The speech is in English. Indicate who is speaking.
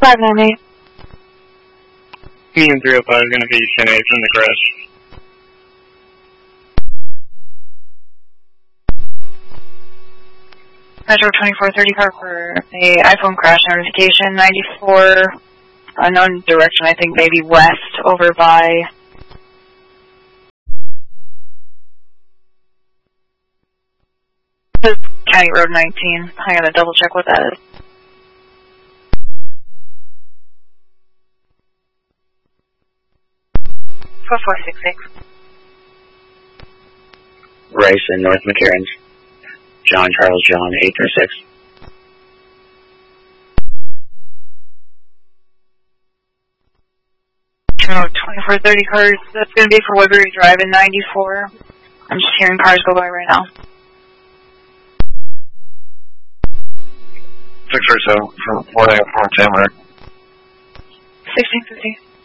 Speaker 1: 598.
Speaker 2: Union 305 is going to be 10-8 from the crash.
Speaker 1: Metro 2430 car for the iPhone crash notification, 94, unknown direction, I think maybe west, over by County Road 19. I gotta double check what that is.
Speaker 3: Rice in North McCarran's. John Charles John 836.
Speaker 1: Oh, 2430 cars, that's going to be for Woodbury Drive in 94. I'm just hearing cars go by right now.
Speaker 4: 647 from 494 Tamarack.
Speaker 1: 1650.